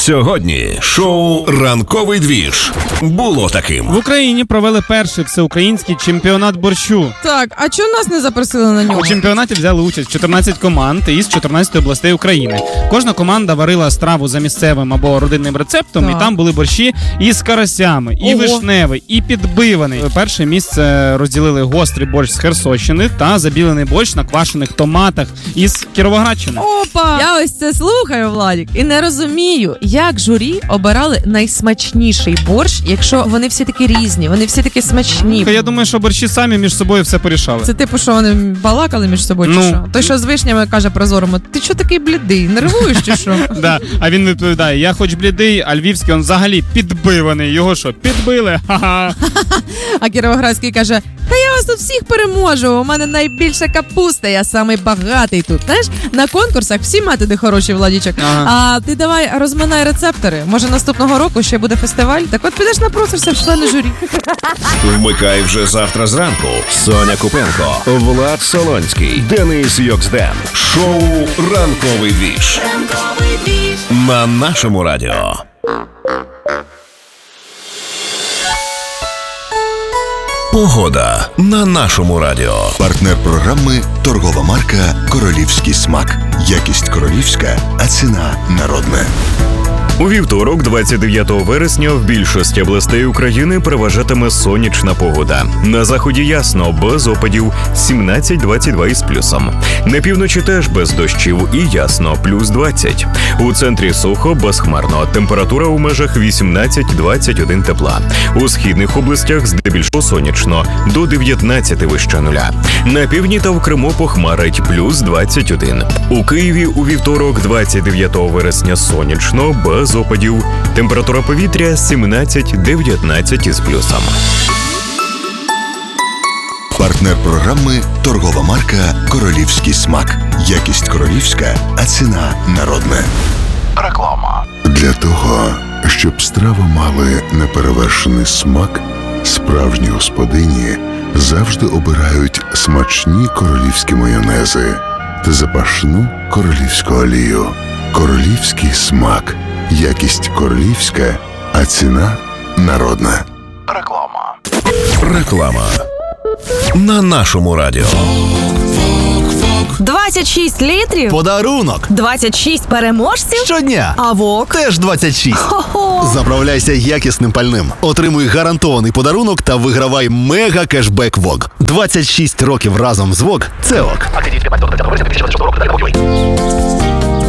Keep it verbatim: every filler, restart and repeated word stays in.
Сьогодні шоу «Ранковий двіж» було таким. В Україні провели перший всеукраїнський чемпіонат борщу. Так, а чого нас не запросили на нього? У чемпіонаті взяли участь чотирнадцять команд із чотирнадцяти областей України. Кожна команда варила страву за місцевим або родинним рецептом, Так. і там були борщі із карасями, і Ого. вишневий, і підбиваний. Перше місце розділили гострий борщ з Херсонщини та забілений борщ на квашених томатах із Кіровоградщини. Опа! Я ось це слухаю, Владік, і не розумію, як журі обирали найсмачніший борщ, якщо вони всі такі різні, вони всі такі смачні. Я думаю, що борщі самі між собою все порішали. Це типу, що вони балакали між собою, Ну. чи що? Той, що з вишнями каже прозорому, ти що такий блідий, нервуєш чи що? Да. А він відповідає: я хоч блідий, а львівський він взагалі підбиваний. Його що, підбили? Ха-ха. А Кіровоградський каже, та я вас тут всіх переможу, у мене найбільша капуста, я самий багатий тут. Знаєш, на конкурсах всі методи хороші, Владічок. Ага. А ти давай розминай рецептори. Може наступного року ще буде фестиваль? Так от підеш напросишся в члени журі. Вмикай вже завтра зранку. Соня Купенко, Влад Солонський, Денис Йоксден. Шоу «Ранковий двіж» на нашому радіо. Погода на нашому радіо. Партнер програми – торгова марка «Королівський смак». Якість королівська, а ціна народна. У вівторок, двадцять дев'ятого вересня, в більшості областей України переважатиме сонячна погода. На заході ясно, без опадів, сімнадцять-двадцять два із плюсом. На півночі теж без дощів і ясно, плюс двадцять. У центрі сухо, безхмарно, температура у межах вісімнадцять-двадцять один тепла. У східних областях здебільшого сонячно, до дев'ятнадцяти вище нуля. На півдні та в Криму похмарить, плюс двадцять один. У Києві у вівторок, двадцять дев'ятого вересня, сонячно, без опадів. Температура повітря сімнадцять-дев'ятнадцять із плюсом. Партнер програми – торгова марка «Королівський смак». Якість королівська, а ціна народна. Реклама. Для того, щоб страви мали неперевершений смак, справжні господині завжди обирають смачні королівські майонези та запашну королівську олію. Королівський смак. Якість королівська, а ціна народна. Реклама. Реклама. На нашому радіо. двадцять шість літрів? Подарунок! двадцять шість переможців? Щодня! А ВОК? Теж двадцять шість. Хо-хо! Заправляйся якісним пальним. Отримуй гарантований подарунок та вигравай мега кешбек ВОК. двадцять шість років разом з ВОК – це ОК.